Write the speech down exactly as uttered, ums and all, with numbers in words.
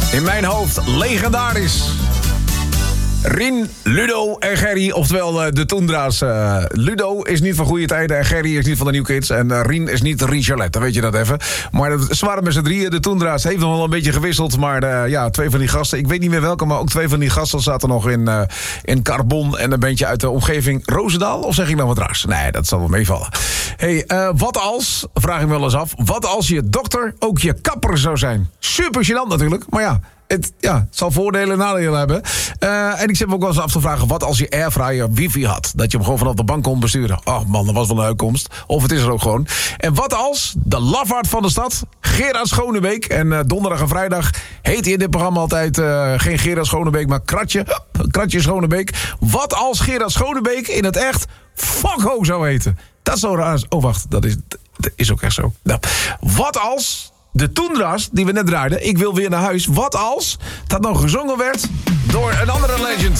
In mijn hoofd legendarisch. Rien, Ludo en Gerry, oftewel uh, de Toendra's. Uh, Ludo is niet van goede tijden en Gerry is niet van de New Kids. En uh, Rien is niet Rien Charlotte, dan weet je dat even. Maar uh, ze waren met z'n drieën. De Toendra's heeft nog wel een beetje gewisseld. Maar uh, ja, twee van die gasten, ik weet niet meer welke, maar ook twee van die gasten zaten nog in, uh, in Carbon. En een beetje uit de omgeving Roosendaal. Of zeg ik nou wat raars? Nee, dat zal wel meevallen. Hey, uh, wat als, vraag ik me wel eens af, wat als je dokter ook je kapper zou zijn? Super gênant natuurlijk, maar ja. Het, ja, het zal voordelen en nadelen hebben. Uh, en ik zit me ook wel eens af te vragen, wat als je airfryer wifi had? Dat je hem gewoon vanaf de bank kon besturen. Oh man, dat was wel een uitkomst. Of het is er ook gewoon. En wat als de lafaard van de stad, Gerard Schonebeek... en uh, donderdag en vrijdag heet hij in dit programma altijd... Uh, geen Gerard Schonebeek, maar Kratje. Kratje Schonebeek. Wat als Gerard Schonebeek in het echt Fokko zou heten? Dat is zo raar. Oh, wacht, dat is, dat is ook echt zo. Nou, wat als... de Toendra's, die we net draaiden, ik wil weer naar huis. Wat als dat nou gezongen werd door een andere legend?